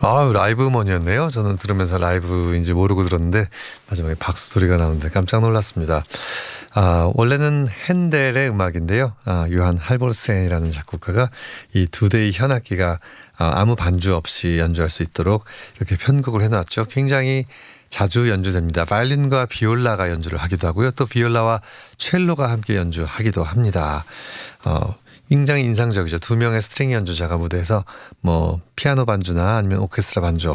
아, 라이브 음원이었네요. 저는 들으면서 라이브인지 모르고 들었는데 마지막에 박수 소리가 나는데 깜짝 놀랐습니다. 원래는 핸델의 음악인데요. 요한 할볼센이라는 작곡가가 이 두 대의 현악기가 아무 반주 없이 연주할 수 있도록 이렇게 편곡을 해놨죠. 굉장히 자주 연주됩니다. 바이올린과 비올라가 연주를 하기도 하고요. 또 비올라와 첼로가 함께 연주하기도 합니다. 굉장히 인상적이죠. 두 명의 스트링 연주자가 무대에서 뭐 피아노 반주나 아니면 오케스트라 반주